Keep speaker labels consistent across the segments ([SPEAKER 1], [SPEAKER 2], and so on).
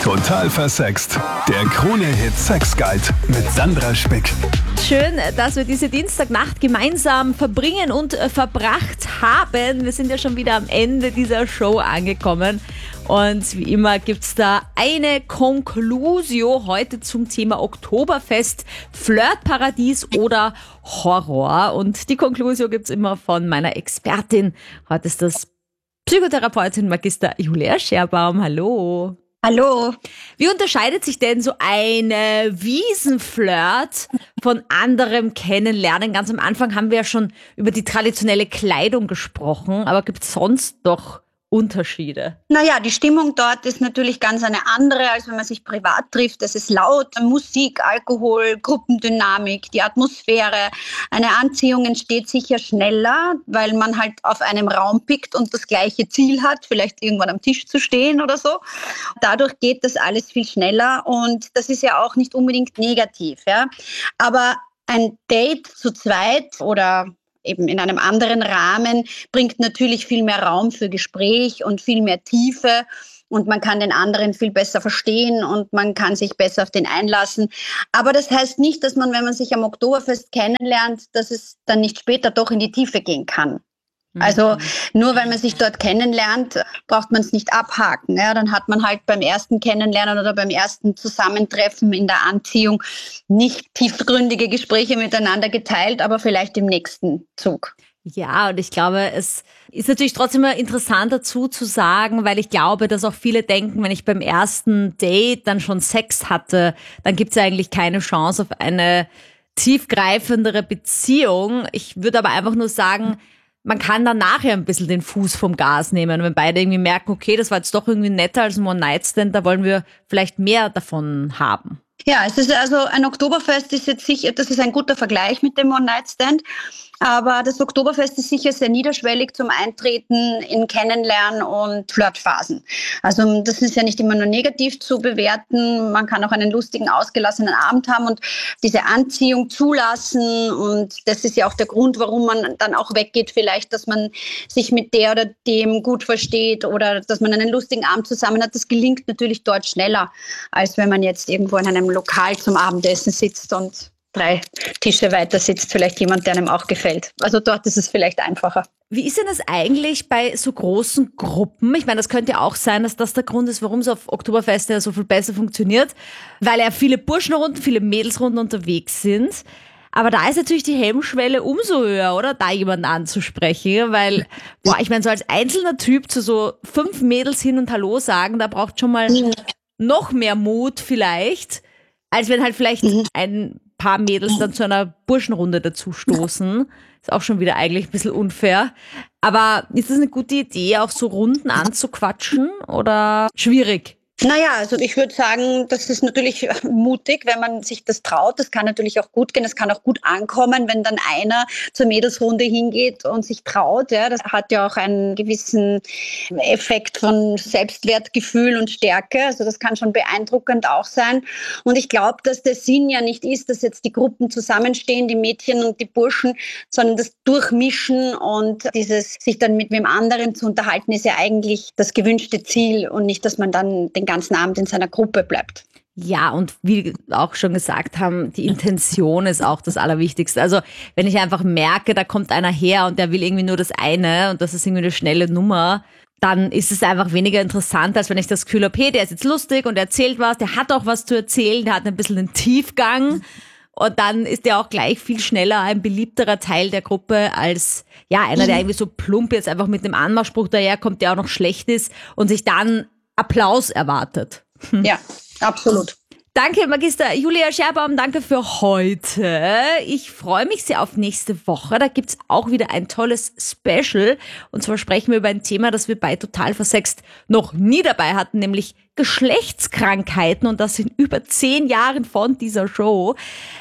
[SPEAKER 1] Total versext. Der Krone-Hit Sex Guide mit Sandra Spick.
[SPEAKER 2] Schön, dass wir diese Dienstagnacht gemeinsam verbringen und verbracht haben. Wir sind ja schon wieder am Ende dieser Show angekommen. Und wie immer gibt's da eine Conclusio heute zum Thema Oktoberfest, Flirtparadies oder Horror. Und die Conclusio gibt's immer von meiner Expertin. Heute ist das Psychotherapeutin Magister Julia Scherbaum. Hallo.
[SPEAKER 3] Hallo.
[SPEAKER 2] Wie unterscheidet sich denn so eine Wiesenflirt von anderem Kennenlernen? Ganz am Anfang haben wir ja schon über die traditionelle Kleidung gesprochen, aber gibt es sonst doch Unterschiede?
[SPEAKER 3] Naja, die Stimmung dort ist natürlich ganz eine andere, als wenn man sich privat trifft. Es ist laut, Musik, Alkohol, Gruppendynamik, die Atmosphäre. Eine Anziehung entsteht sicher schneller, weil man halt auf einem Raum pickt und das gleiche Ziel hat, vielleicht irgendwann am Tisch zu stehen oder so. Dadurch geht das alles viel schneller und das ist ja auch nicht unbedingt negativ. Ja? Aber ein Date zu zweit oder eben in einem anderen Rahmen, bringt natürlich viel mehr Raum für Gespräch und viel mehr Tiefe und man kann den anderen viel besser verstehen und man kann sich besser auf den einlassen. Aber das heißt nicht, dass man, wenn man sich am Oktoberfest kennenlernt, dass es dann nicht später doch in die Tiefe gehen kann. Also nur weil man sich dort kennenlernt, braucht man es nicht abhaken. Ja? Dann hat man halt beim ersten Kennenlernen oder beim ersten Zusammentreffen in der Anziehung nicht tiefgründige Gespräche miteinander geteilt, aber vielleicht im nächsten Zug.
[SPEAKER 2] Ja, und ich glaube, es ist natürlich trotzdem immer interessant dazu zu sagen, weil ich glaube, dass auch viele denken, wenn ich beim ersten Date dann schon Sex hatte, dann gibt es ja eigentlich keine Chance auf eine tiefgreifendere Beziehung. Ich würde aber einfach nur sagen, man kann dann nachher ein bisschen den Fuß vom Gas nehmen, wenn beide irgendwie merken, okay, das war jetzt doch irgendwie netter als ein One-Night-Stand, da wollen wir vielleicht mehr davon haben.
[SPEAKER 3] Ja, es ist also ein Oktoberfest ist jetzt sicher, das ist ein guter Vergleich mit dem One-Night-Stand. Aber das Oktoberfest ist sicher sehr niederschwellig zum Eintreten in Kennenlernen und Flirtphasen. Also das ist ja nicht immer nur negativ zu bewerten. Man kann auch einen lustigen, ausgelassenen Abend haben und diese Anziehung zulassen. Und das ist ja auch der Grund, warum man dann auch weggeht vielleicht, dass man sich mit der oder dem gut versteht oder dass man einen lustigen Abend zusammen hat. Das gelingt natürlich dort schneller, als wenn man jetzt irgendwo in einem Lokal zum Abendessen sitzt und 3 Tische weiter sitzt vielleicht jemand, der einem auch gefällt. Also dort ist es vielleicht einfacher.
[SPEAKER 2] Wie ist denn das eigentlich bei so großen Gruppen? Ich meine, das könnte ja auch sein, dass das der Grund ist, warum es auf Oktoberfeste so viel besser funktioniert, weil ja viele Burschenrunden, viele Mädelsrunden unterwegs sind. Aber da ist natürlich die Hemmschwelle umso höher, oder? Da jemanden anzusprechen, weil, ich meine, so als einzelner Typ zu so 5 Mädels hin und Hallo sagen, da braucht schon mal noch mehr Mut vielleicht, als wenn halt vielleicht ein paar Mädels dann zu einer Burschenrunde dazu stoßen. Ist auch schon wieder eigentlich ein bisschen unfair. Aber ist das eine gute Idee, auch so Runden anzuquatschen oder schwierig?
[SPEAKER 3] Naja, also ich würde sagen, das ist natürlich mutig, wenn man sich das traut. Das kann natürlich auch gut gehen. Das kann auch gut ankommen, wenn dann einer zur Mädelsrunde hingeht und sich traut. Ja, das hat ja auch einen gewissen Effekt von Selbstwertgefühl und Stärke. Also das kann schon beeindruckend auch sein. Und ich glaube, dass der Sinn ja nicht ist, dass jetzt die Gruppen zusammenstehen, die Mädchen und die Burschen, sondern das Durchmischen und dieses sich dann mit wem anderen zu unterhalten, ist ja eigentlich das gewünschte Ziel und nicht, dass man dann den ganzen Abend in seiner Gruppe bleibt.
[SPEAKER 2] Ja, und wie wir auch schon gesagt haben, die Intention ist auch das Allerwichtigste. Also wenn ich einfach merke, da kommt einer her und der will irgendwie nur das eine und das ist irgendwie eine schnelle Nummer, dann ist es einfach weniger interessant, als wenn ich das Gefühl habe, hey, der ist jetzt lustig und erzählt was, der hat auch was zu erzählen, der hat ein bisschen einen Tiefgang. Und dann ist der auch gleich viel schneller ein beliebterer Teil der Gruppe als einer, der irgendwie so plump jetzt einfach mit einem Anmachspruch daherkommt, der auch noch schlecht ist und sich dann Applaus erwartet.
[SPEAKER 3] Ja, absolut.
[SPEAKER 2] Danke, Magister Julia Scherbaum, danke für heute. Ich freue mich sehr auf nächste Woche. Da gibt's auch wieder ein tolles Special. Und zwar sprechen wir über ein Thema, das wir bei Total Versext noch nie dabei hatten, nämlich Geschlechtskrankheiten. Und das in über 10 Jahren von dieser Show.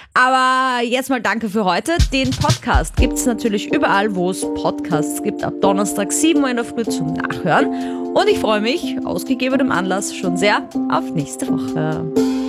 [SPEAKER 2] Aber jetzt mal danke für heute. Den Podcast gibt's natürlich überall, wo es Podcasts gibt. Ab Donnerstag 7 Uhr in der Früh zum Nachhören. Und ich freue mich, aus gegebenem Anlass, schon sehr auf nächste Woche.